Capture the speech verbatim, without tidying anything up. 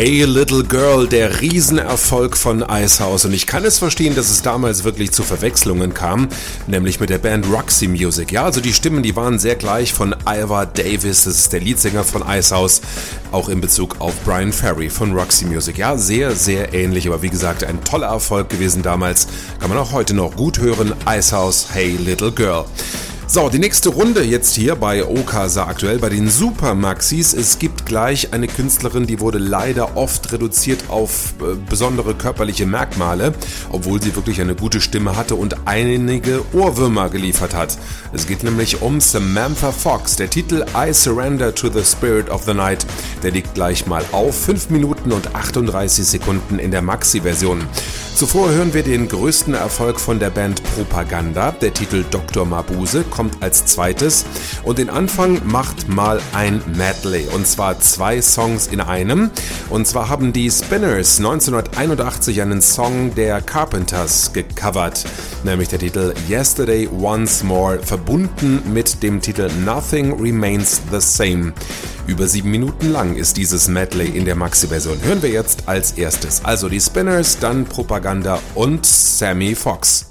Hey Little Girl, der Riesenerfolg von Icehouse, und ich kann es verstehen, dass es damals wirklich zu Verwechslungen kam, nämlich mit der Band Roxy Music. Ja, also die Stimmen, die waren sehr gleich, von Ivor Davis, das ist der Leadsänger von Icehouse, auch in Bezug auf Brian Ferry von Roxy Music. Ja, sehr, sehr ähnlich, aber wie gesagt, ein toller Erfolg gewesen damals, kann man auch heute noch gut hören. Icehouse, Hey Little Girl. So, die nächste Runde jetzt hier bei Okasa aktuell, bei den Super Maxis. Es gibt gleich eine Künstlerin, die wurde leider oft reduziert auf äh, besondere körperliche Merkmale, obwohl sie wirklich eine gute Stimme hatte und einige Ohrwürmer geliefert hat. Es geht nämlich um Samantha Fox. Der Titel I Surrender to the Spirit of the Night, der liegt gleich mal auf fünf Minuten und achtunddreißig Sekunden in der Maxi-Version. Zuvor hören wir den größten Erfolg von der Band Propaganda. Der Titel Doktor Mabuse kommt als zweites und den Anfang macht mal ein Medley, und zwar zwei Songs in einem. Und zwar haben die Spinners neunzehnhunderteinundachtzig einen Song der Carpenters gecovert, nämlich der Titel Yesterday Once More, verbunden mit dem Titel Nothing Remains the Same. Über sieben Minuten lang ist dieses Medley in der Maxi-Version. Hören wir jetzt als erstes. Also die Spinners, dann Propaganda und Sammy Fox.